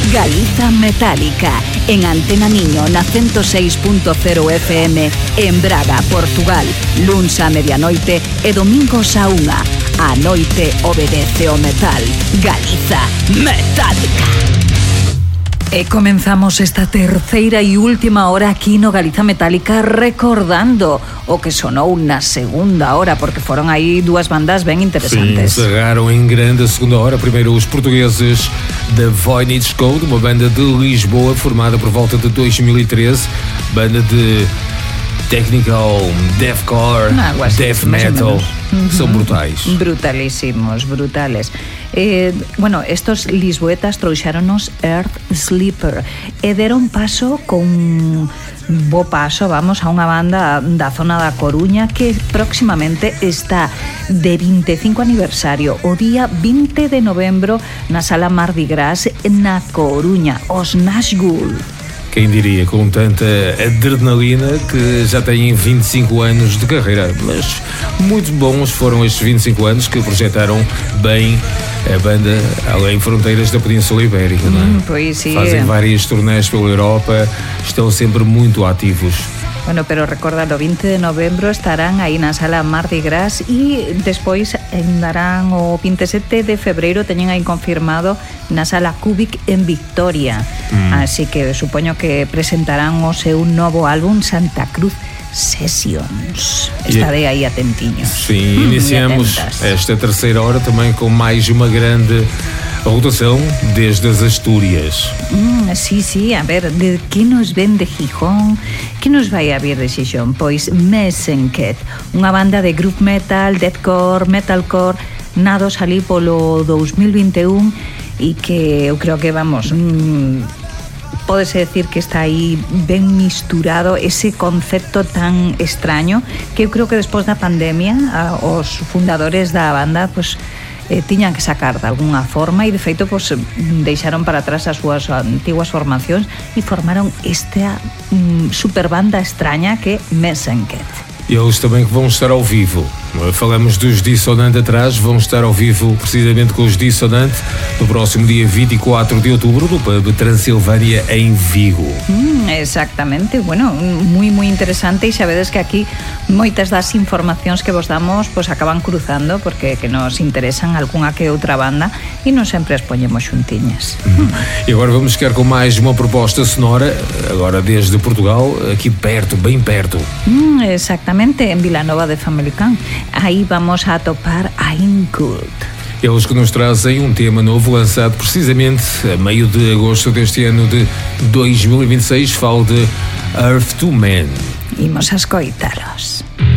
Galiza Metálica, en Antena Niño na 106.0 FM en Braga, Portugal, luns a medianoite e domingos a 1. A noite obedece o metal. Galiza Metálica. E comenzamos esta terceira e última hora aquí no Galiza Metálica recordando o que sonou na segunda hora, porque foron aí dúas bandas ben interesantes. Sim, encerraram em grande a segunda hora. Primeiro os portugueses da Voynich Code, uma banda de Lisboa formada por volta de 2013, banda de technical, deathcore, death metal. Son brutais. Brutalísimos, brutales. Bueno, estos lisboetas trouxeronos Earth Sleeper e deron paso con bo paso, vamos, a unha banda da zona da Coruña que próximamente está de 25 aniversario, o día 20 de novembro na Sala Mardi Gras na Coruña, os Nazgul. Quem diria, com tanta adrenalina, que já têm 25 anos de carreira. Mas muito bons foram estes 25 anos que projetaram bem a banda além fronteiras da Península Ibérica, não é? Pois sim. Fazem várias turnés pela Europa, estão sempre muito ativos. Bueno, pero recordado, 20 de novembro estarán aí na Sala Mardi Gras e despois andarán o 27 de febreiro, teñen aí confirmado na Sala Cubic en Victoria. Así que supoño que presentarán o seu novo álbum Santa Cruz Sessions. Estarei aí atentiños. Sim, iniciamos esta terceira hora também com mais uma grande rotação desde as Astúrias. Sí, a ver, de que nos ven de Gijón? Que nos vai a vir de Xixón? Pois Mesenket, unha banda de group metal, deathcore, metalcore, nados ali polo 2021 e que eu creo que, vamos, pódese decir que está aí ben misturado ese concepto tan extraño que eu creo que despois da pandemia os fundadores da banda, pues, tiñan que sacar de alguna forma e de feito pues, deixaron para atrás as súas antiguas formacións e formaron esta super banda extraña que é Mesenket. E eles também que vão estar ao vivo. Falamos dos Dissonante atrás, vão estar ao vivo precisamente com os Dissonante no próximo dia 24 de outubro do pub Transilvânia em Vigo. Exactamente, bueno, moi interesante e sabedes que aquí moitas das informacións que vos damos pues acaban cruzando porque que nos interesan algunha que outra banda e non sempre as poñemos xuntiñas. E agora vamos ficar com mais uma proposta sonora, agora desde Portugal, aqui perto, bem perto. Exactamente, en Vilanova de Famalicán. Aí vamos a topar a Incult. Eles que nos trazem um tema novo lançado precisamente a meio de agosto deste ano de 2026. Falo de Earth to Man. Imos a escoitaros.